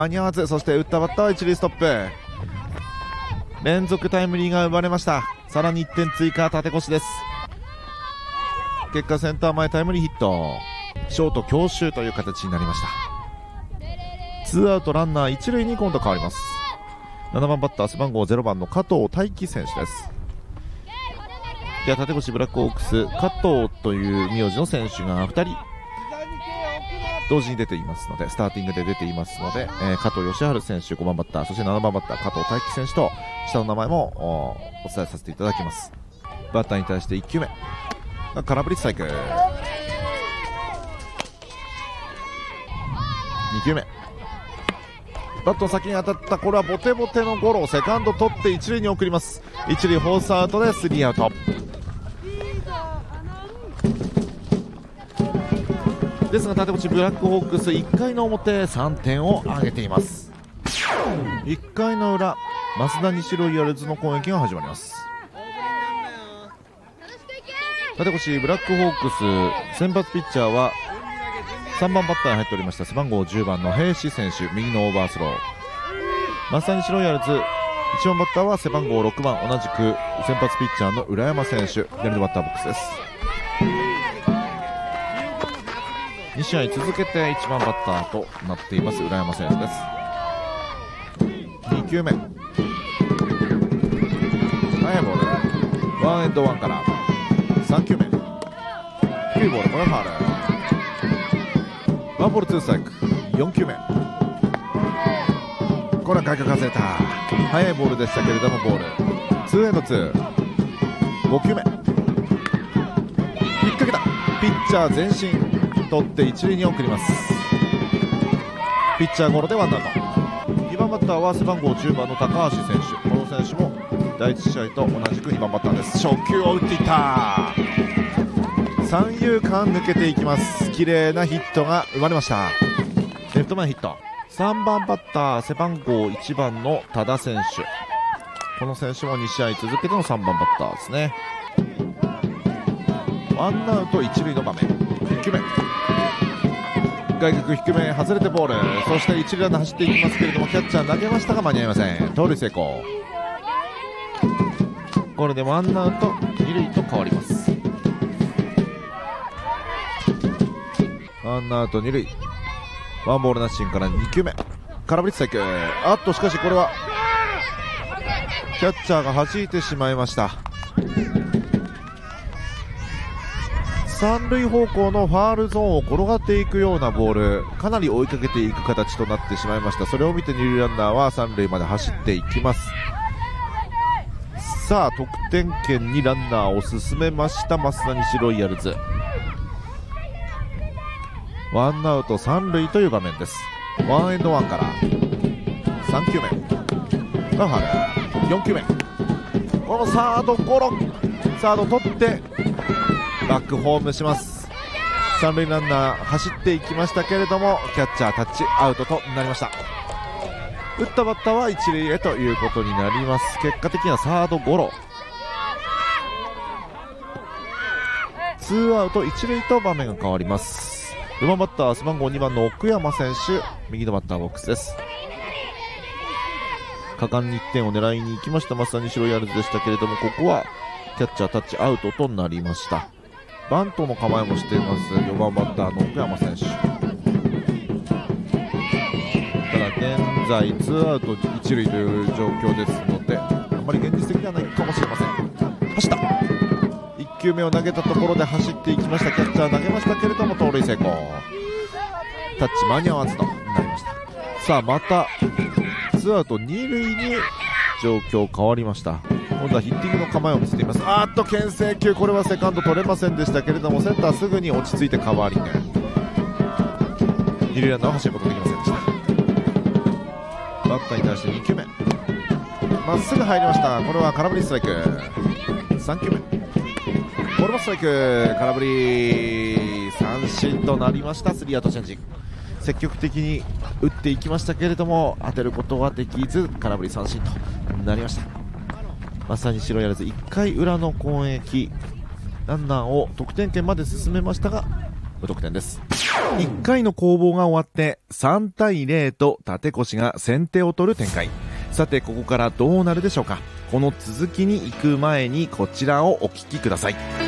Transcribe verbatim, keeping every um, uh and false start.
間に合わず、そして打ったバッターは一塁ストップ。連続タイムリーが生まれました。さらにいってん追加、縦越しです。結果センター前タイムリーヒット、ショート強襲という形になりました。ツーアウトランナー一塁に今度変わります。ななばんバッター背番号ゼロばんの加藤大輝選手です。では縦越ブラックホークス、加藤という名字の選手がふたり同時に出ていますので、スターティングで出ていますので、えー、加藤義治選手ごばんバッター、そしてななばんバッター加藤大輝選手と下の名前も お, お伝えさせていただきます。バッターに対していっきゅうめ空振りストライク、にきゅうめバットの先に当たった、これはボテボテのゴロ、セカンド取って一塁に送ります。一塁フォースアウトでスリーアウトですが、縦落ちブラックホークスいっかいの表さんてんを挙げています。いっかいの裏、増田西ロイヤルズの攻撃が始まります。縦越ブラックホークス先発ピッチャーはさんばんバッターに入っておりました背番号じゅうばんの平志選手、右のオーバースロー。増田西ロイヤルズいちばんバッターは背番号ろくばん、同じく先発ピッチャーの浦山選手、左のバッターボックスです。に試合続けていちばんバッターとなっています浦山選手です。にきゅうめ速いボール、ワンエンドワンからさんきゅうめ低いボール、これはファウル、ワンボールツーストライク。よんきゅうめこれは外角外れた、速いボールでしたけれどもボール、ツーエンドツー。ごきゅうめ引っ掛けた、ピッチャー前進取って一塁に送ります。ピッチャーゴロでワンアウト。にばんバッターは背番号じゅうばんの高橋選手、この選手もだいいち試合と同じくにばんバッターです。初球を打っていった、三遊間抜けていきます。綺麗なヒットが生まれました。レフト前ヒット。さんばんバッター背番号いちばんの多田選手、この選手もに試合続けてのさんばんバッターですね。ワンアウト一塁の場面、いっきゅうめ外角低め外れてボール、そして一塁ランナー走っていきますけれどもキャッチャー投げましたが間に合いません。盗塁成功。これでワンアウト二塁と変わります。ワンアウト二塁、ワンボールナッシングからにきゅうめ空振りストライク。あっとしかしこれはキャッチャーが弾いてしまいました。三塁方向のファールゾーンを転がっていくようなボール、かなり追いかけていく形となってしまいました。それを見て二塁ランナーは三塁まで走っていきます。さあ得点圏にランナーを進めました増田西ロイヤルズ。ワンアウト三塁という場面です。ワンエンドワンからさんきゅうめがファウル、よんきゅうめこのサードゴロ、サード取ってバックホームします。三塁ランナー走っていきましたけれどもキャッチャータッチアウトとなりました。打ったバッターは一塁へということになります。結果的にはサードゴロ、ツーアウト一塁と場面が変わります。よんばんバッター背番号にばんの奥山選手、右のバッターボックスです。果敢にいってんを狙いに行きました増田西ロイヤルズでしたけれども、ここはキャッチャータッチアウトとなりました。バントの構えもしていますよんばんバッターの奥山選手。ただ現在ツーアウト一塁という状況ですので、あまり現実的ではないかもしれません。走った、いっきゅうめを投げたところで走っていきました。キャッチャー投げましたけれども盗塁成功、タッチ間に合わずとなりました。さあまたツーアウト二塁に状況変わりました。今度はヒッティングの構えを見せています。あーっと牽制球、これはセカンド取れませんでしたけれどもセンターすぐに落ち着いてカバーリング、二塁ランナーは走ることできませんでした。バッターに対してにきゅうめまっすぐ入りました。これは空振りストライク。さんきゅうめこれもストライク、空振り三振となりました。スリーアウトチェンジ。積極的に打っていきましたけれども当てることはできず空振り三振となりました。まさに白やらずいっかい裏の攻撃、ランナーを得点圏まで進めましたが無得点です。 いっかいの攻防が終わってさんたいゼロと立越が先手を取る展開。さてここからどうなるでしょうか。この続きに行く前にこちらをお聞きください。